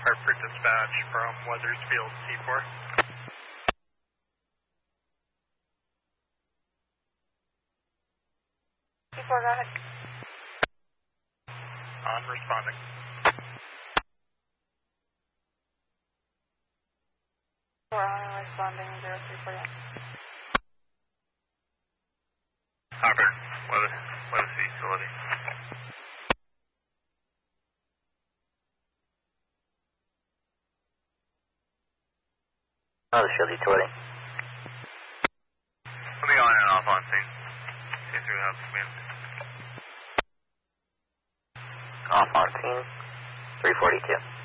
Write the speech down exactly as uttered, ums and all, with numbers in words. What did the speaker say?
Hartford dispatch from Weathersfield T four. T four, go ahead. On responding. Four on responding, zero three four. Hartford, Weather, Weather Facility. Weathersfield utility. Let me go on and off on scene. See through the command. Off on scene, three forty-two.